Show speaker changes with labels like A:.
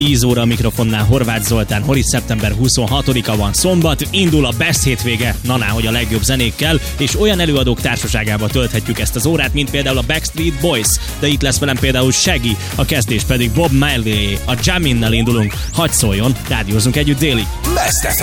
A: 10 óra a mikrofonnál Horváth Zoltán, Hori, szeptember 26-a van szombat, indul a Best hétvége, hogy a legjobb zenékkel, és olyan előadók társaságával tölthetjük ezt az órát, mint például a Backstreet Boys, de itt lesz velem például Shaggy, a kezdés pedig Bob Marley, a Jamin-nel indulunk, hadd szóljon, rádiózunk együtt délig.